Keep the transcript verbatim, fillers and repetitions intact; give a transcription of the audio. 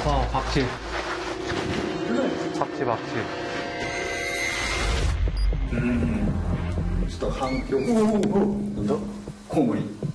어, 박쥐. 박쥐, 박쥐. 음. ちょっと反響。おおおお。なんだコウモリ。